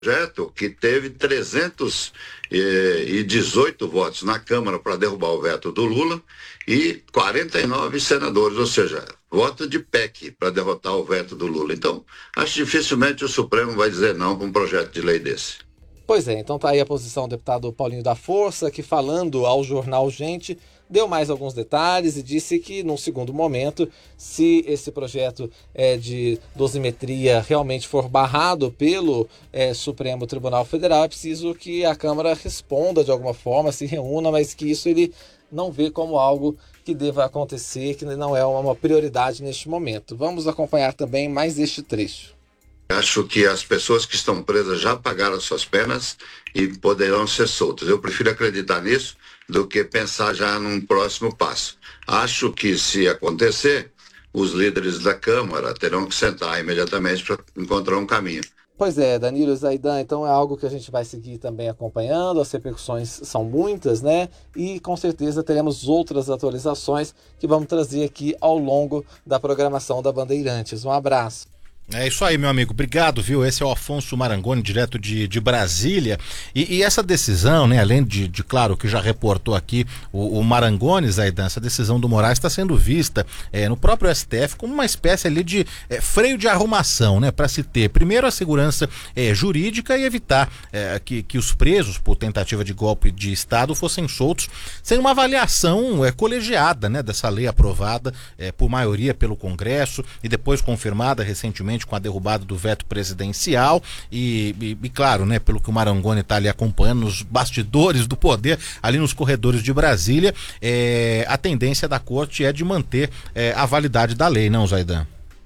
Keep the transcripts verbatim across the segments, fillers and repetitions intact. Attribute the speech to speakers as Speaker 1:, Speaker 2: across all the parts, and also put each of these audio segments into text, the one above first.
Speaker 1: projeto que teve trezentos e dezoito votos na Câmara para derrubar o veto do Lula e quarenta e nove senadores, ou seja, voto de P E C para derrotar o veto do Lula. Então, acho que dificilmente o Supremo vai dizer não para um projeto de lei desse.
Speaker 2: Pois é, então tá aí a posição do deputado Paulinho da Força, que falando ao jornal Gente, deu mais alguns detalhes e disse que, num segundo momento, se esse projeto é, de dosimetria realmente for barrado pelo é, Supremo Tribunal Federal, é preciso que a Câmara responda de alguma forma, se reúna, mas que isso ele não vê como algo que deva acontecer, que não é uma prioridade neste momento. Vamos acompanhar também mais este trecho.
Speaker 1: Acho que as pessoas que estão presas já pagaram suas penas e poderão ser soltas. Eu prefiro acreditar nisso do que pensar já num próximo passo. Acho que, se acontecer, os líderes da Câmara terão que sentar imediatamente para encontrar um caminho.
Speaker 2: Pois é, Danilo Zaidan, então é algo que a gente vai seguir também acompanhando, as repercussões são muitas, né? E com certeza teremos outras atualizações que vamos trazer aqui ao longo da programação da Bandeirantes. Um abraço.
Speaker 3: É isso aí, meu amigo. Obrigado, viu? Esse é o Afonso Marangoni, direto de, de Brasília. E, e essa decisão, né, além de, de, claro, que já reportou aqui o, o Marangoni, Zaidan, essa decisão do Moraes está sendo vista é, no próprio S T F como uma espécie ali de é, freio de arrumação, né, para se ter, primeiro, a segurança é, jurídica e evitar é, que, que os presos por tentativa de golpe de Estado fossem soltos sem uma avaliação é, colegiada, né, dessa lei aprovada é, por maioria pelo Congresso e depois confirmada recentemente com a derrubada do veto presidencial e, e, e claro, né, pelo que o Marangoni está ali acompanhando nos bastidores do poder, ali nos corredores de Brasília, é, a tendência da corte é de manter é, a validade da lei, não, Zaidan?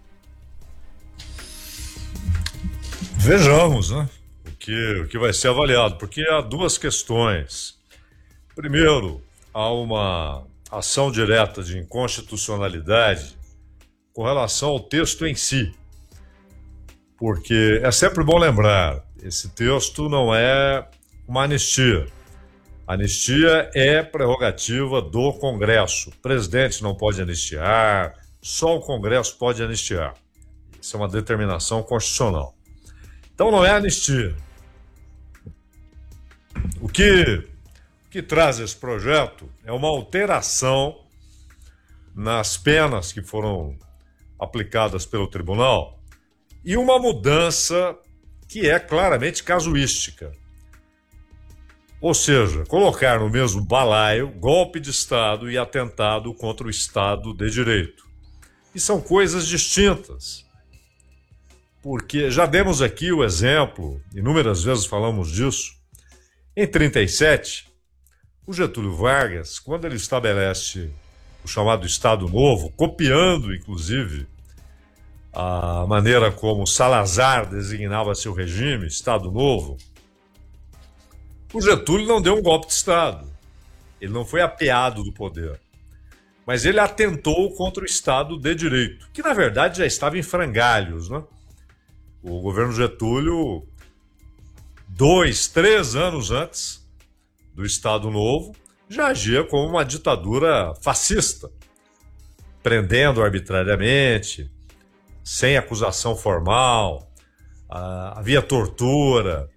Speaker 4: Vejamos, né, o que, o que vai ser avaliado, porque há duas questões. Primeiro, há uma ação direta de inconstitucionalidade com relação ao texto em si. Porque é sempre bom lembrar, esse texto não é uma anistia. Anistia é prerrogativa do Congresso. O presidente não pode anistiar, só o Congresso pode anistiar. Isso é uma determinação constitucional. Então não é anistia. O que, o que traz esse projeto é uma alteração nas penas que foram aplicadas pelo tribunal e uma mudança que é claramente casuística. Ou seja, colocar no mesmo balaio golpe de Estado e atentado contra o Estado de Direito. E são coisas distintas. Porque já demos aqui o exemplo, inúmeras vezes falamos disso, em trinta e sete, o Getúlio Vargas, quando ele estabelece o chamado Estado Novo, copiando, inclusive, a maneira como Salazar designava seu regime, Estado Novo, o Getúlio não deu um golpe de Estado. Ele não foi apeado do poder. Mas ele atentou contra o Estado de Direito, que na verdade já estava em frangalhos, né? O governo Getúlio, dois, três anos antes do Estado Novo, já agia como uma ditadura fascista, prendendo arbitrariamente, sem acusação formal, uh, havia tortura,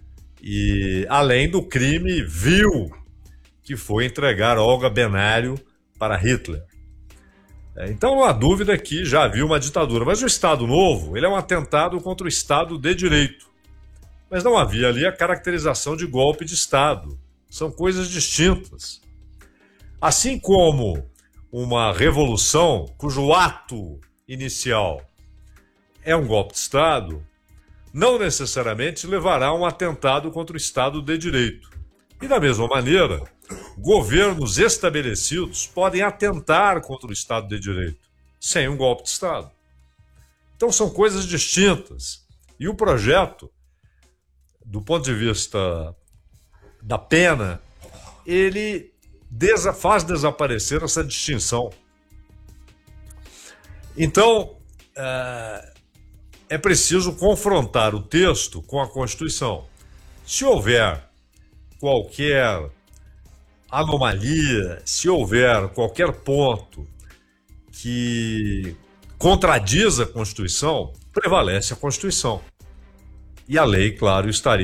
Speaker 4: e além do crime vil que foi entregar Olga Benário para Hitler. Então não há dúvida que já havia uma ditadura, mas o Estado Novo ele é um atentado contra o Estado de Direito. Mas não havia ali a caracterização de golpe de Estado. São coisas distintas. Assim como uma revolução cujo ato inicial é um golpe de Estado, não necessariamente levará a um atentado contra o Estado de Direito. E da mesma maneira, governos estabelecidos podem atentar contra o Estado de Direito, sem um golpe de Estado. Então são coisas distintas. E o projeto, do ponto de vista da pena, ele desa- faz desaparecer essa distinção. Então, é, é preciso confrontar o texto com a Constituição. Se houver qualquer anomalia, se houver qualquer ponto que contradiz a Constituição, prevalece a Constituição. e a lei, claro, estaria